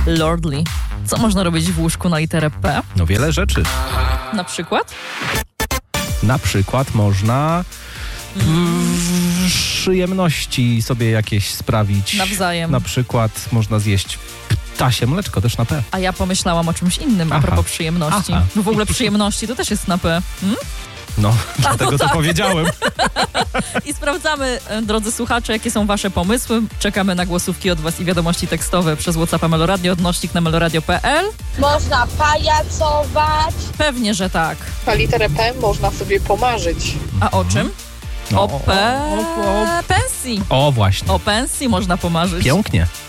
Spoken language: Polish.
Lordly. Co można robić w łóżku na literę P? No wiele rzeczy. Na przykład? Na przykład można przyjemności sobie jakieś sprawić. Nawzajem. Na przykład można zjeść ptasie mleczko, też na P. A ja pomyślałam o czymś innym a propos przyjemności. Aha. No w ogóle przyjemności to też jest na P. No, dlatego to powiedziałem. I sprawdzamy, drodzy słuchacze, jakie są wasze pomysły. Czekamy na głosówki od was i wiadomości tekstowe przez WhatsAppa Meloradio, odnośnik na meloradio.pl. Można pajacować. Pewnie, że tak. Na literę P można sobie pomarzyć. A o czym? No, O pensji. o właśnie. O pensji można pomarzyć. Pięknie.